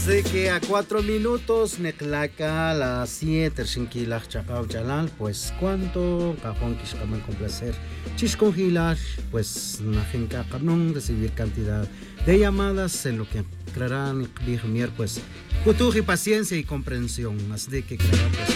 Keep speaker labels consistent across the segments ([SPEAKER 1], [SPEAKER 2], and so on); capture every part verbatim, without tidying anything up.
[SPEAKER 1] Así que a cuatro minutos, Neclaca, a las siete, Shinkilah, Chacao, Chalal, pues cuánto, Cajón, Kishkaman, con placer, Chishkongilar, pues Najenka, Cabrón, recibir cantidad de llamadas en lo que crearán, mier, pues, cutuji, paciencia y comprensión, así que crearán, pues,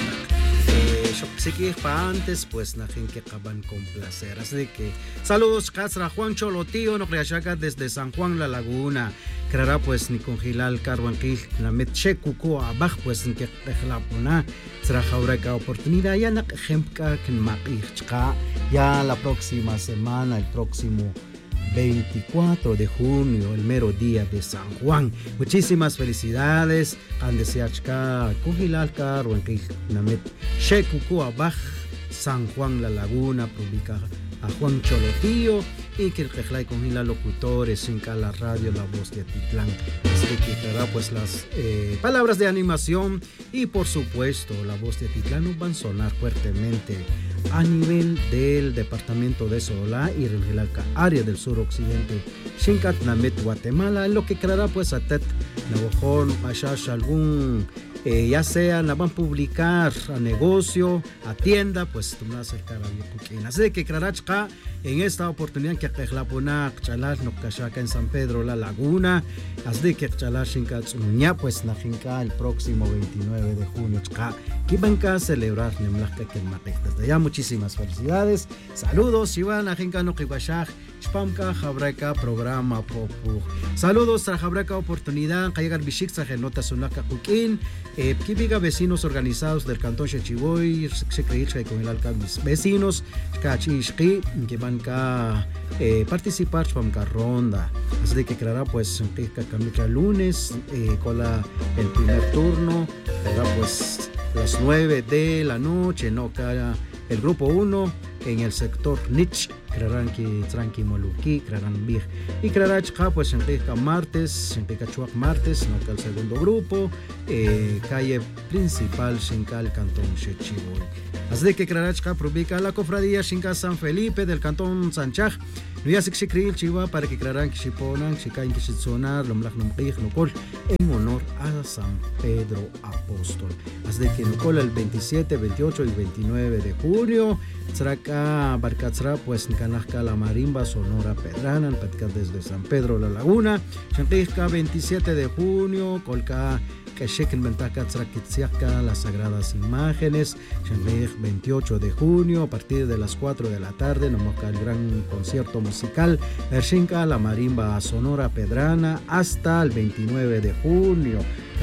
[SPEAKER 1] si quieres para antes, pues na gente que acaban con placer. Así que saludos, Casra Juan Cholotío, no creachaca desde San Juan La Laguna. Creará pues ni con Gilal Carbanquil, la Metche Cuco abajo, pues en que la pona, será jauraca oportunidad. Ya na ejemplo que maquirchka, ya la próxima semana, el próximo veinticuatro de junio, el mero día de San Juan. Muchísimas felicidades. Andesiachka, Kujilalka, Ruenquil, Namet, Shekuku, Abaj, San Juan La Laguna, publica a Juan Cholotío y que el Kejlay con la locutores en la radio La Voz de Atitlán. Así que quedará pues las eh, palabras de animación y por supuesto La Voz de Atitlán van a sonar fuertemente a nivel del departamento de Sololá y Renjelaca, área del suroccidente, Xincat Namet, Guatemala, en lo que creará pues a Tet, Navojón, Pashash, algún, eh, ya sea, la van a publicar a negocio, a tienda, pues tú me vas a acercar a Yocuquín. Así que creará chca, en esta oportunidad que Kejlapuna, Chalar, Noccachaca en San Pedro, La Laguna, así que Chalar, Xincat, Zunuña, pues Najinca el próximo veintinueve de junio, chca, que van a celebrar Nemlajca que desde ya. Muchísimas felicidades, saludos, Iván, Najinca, Noquibashaj, Chpamka, Jabraca, programa Popu. Saludos, Trajabraca, oportunidad, Kayagar Bishik, Sajenota, Sunaka, Kukin, eh, Kibiga, vecinos organizados del cantón Chechiboy, Secreich, con el alcalde, vecinos, Kachishki, que van a eh, participar, Chpamka Ronda. Así que creará, pues, Kamika lunes, eh, con la, el primer turno, creará, pues, las nueve de la noche, no, cada el grupo uno en el sector Nich, crearán que tranqui moluki, crearán big y creará chka pues en Teca martes, en Teca Chuac martes, no que el segundo grupo, eh, calle principal Xincal Cantón Chechiboy. Así que creará chka publica la cofradía Xinca San Felipe del Cantón Sanchaj. No ya se cree chiva para que crearán que chiponan, chicain que chitsonar, lomlach nomqij nocol en honor a San Pedro Apóstol. Así que nocol el veintisiete, veintiocho y veintinueve de junio, Tzraca Barcatzra, pues Canasca La Marimba, Sonora Pedrana, desde San Pedro La Laguna, Chantisca veintisiete de junio, Colca Kashek Ventaca Tzraquitsiaca, las Sagradas Imágenes, Chanlej veintiocho de junio, a partir de las cuatro de la tarde, Nomoca el gran concierto musical, Ershinka La Marimba Sonora Pedrana, hasta el veintinueve de junio,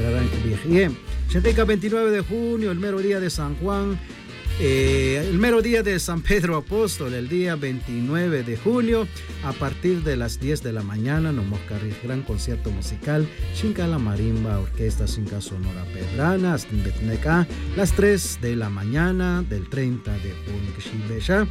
[SPEAKER 1] Chanteca veintinueve de junio, el mero día de San Juan. Eh, el mero día de San Pedro Apóstol, el día veintinueve de junio, a partir de las diez de la mañana, Nomoscarri, gran concierto musical, Xinca La Marimba, Orquesta Xinca Sonora Pedrana, hasta en Betneca, las tres de la mañana del treinta de junio.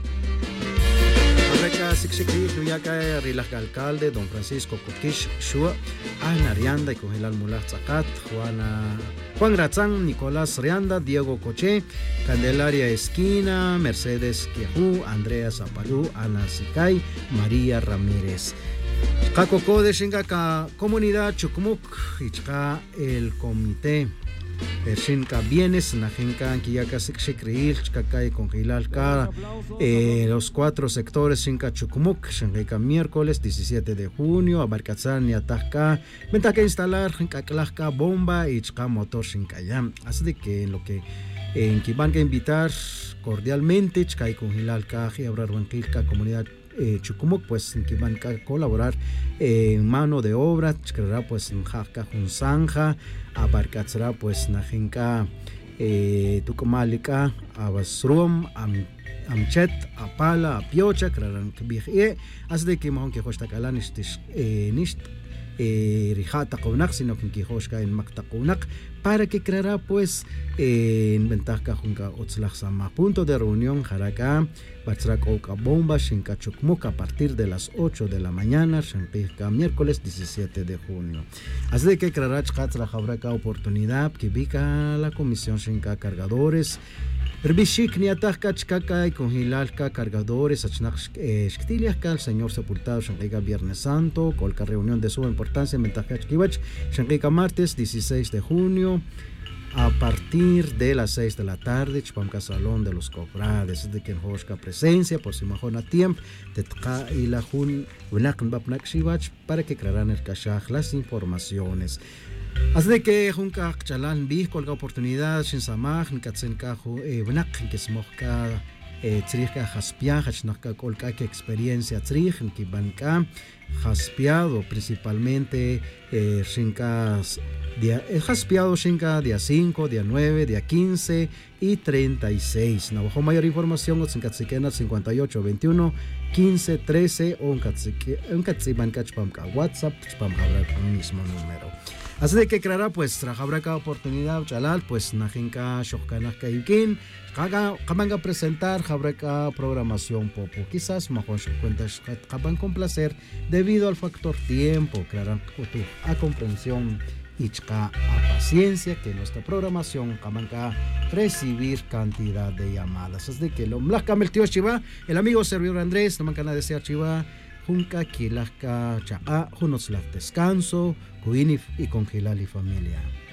[SPEAKER 1] El alcalde don Francisco Coquish Shua, Ana Rianda y con el Almulach Zacat, Juana Juan Ratzán, Nicolás Rianda, Diego Coche, Candelaria Esquina, Mercedes Quejú, Andrea Zapalú, Ana Sicay, María Ramírez. Cacoco de Xinca Comunidad Chucumuc, Ichka el comité. Pershinka bienes, Najenka, Kiyaka Sikshikriil, Chkakai con Gilalka, eh, los cuatro sectores Shinka Chukumuk, Shenka miércoles diecisiete de junio, Abarcazán y Atajka, Ventaja instalar, Hinkaklajka, bomba y Chka motor Shinkayam. Así de que en lo que en que van a invitar cordialmente, Chkai con Gilalka, Abrar Huanquilka, comunidad Eh, Chucumuc, pues que van a colaborar eh, en mano de obra, creará pues en Jaka Junsanja, abarcará pues Najenka eh, Tucumalika, Abasrum, Am, Amchet, Apala, Apiocha, crearán que viaje, así de que mejor que Josta Kalan Nisht, Rijata Kunak, sino que Joshka en Maktakunak, para que creará pues eh, en ventaja junca Otzlach Sama, punto de reunión, Jaraka, Batzrak Oka Bomba, Shinkachukmuk a partir de las ocho de la mañana, Shankika, miércoles diecisiete de junio. Así de que Krarach Katzra Jabraca oportunidad, que vica la comisión Shinka Cargadores. Herbishik niatajka chkaka y congilalka cargadores achnak shktiliajka el señor sepultado Shankika Viernes Santo, colca reunión de suma importancia en Mentajka Chkivach, Shankika martes dieciséis de junio a partir de las seis de la tarde, Chpamka Salón de los Cofrades, de quien Hoshka presencia, por si mejor a tiempo, Tetka y la Jun, Unakan Bapnak Shivach, para que crearán el Kashach las informaciones. Así de que Junka Chalan Bih, colga oportunidad, Shin Samaj, Nkatsenka, Unak, que smojka, Tzrika Haspia, Hachnaka Kolka, que experiencia Tzrich, Nkibanka, Haspiado principalmente, Shinkas. Día, el jaspiado Shinka día cinco, día nueve, día quince y treinta y seis. Navajo mayor información en Katsikena cincuenta y ocho veintiuno quince trece o en Katsiban Kachpamka WhatsApp, Chpamka con el mismo número. Así de que creará pues trajabraca oportunidad chalal pues najinka shokkanaka yukin kaga kamanga presentar jabraca programación popo quizás mejor cuentas kaban con placer debido al factor tiempo crearán a comprensión y a paciencia que nuestra programación camanca recibir cantidad de llamadas. Es de que lo mlaka el tío Chiva, el amigo servidor Andrés, no mancan a desear Chiva, junca kilaka cha a junoslak descanso, cuinif y congilal y familia.